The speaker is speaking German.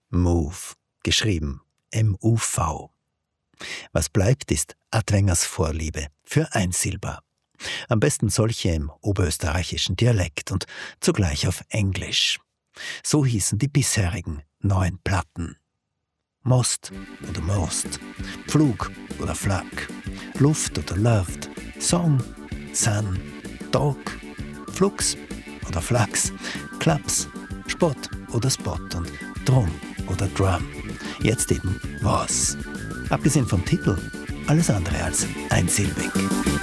Move, geschrieben M-U-V. Was bleibt, ist Adwängers Vorliebe für Einsilber. Am besten solche im oberösterreichischen Dialekt und zugleich auf Englisch. So hießen die bisherigen 9 Platten. Most oder Most, Pflug oder Flak, Luft oder Loved, Song, Sun, Dog, Flux oder Flachs, Klaps, Spott oder Spot und Drum oder Drum. Jetzt eben was. Abgesehen vom Titel, alles andere als einsilbig.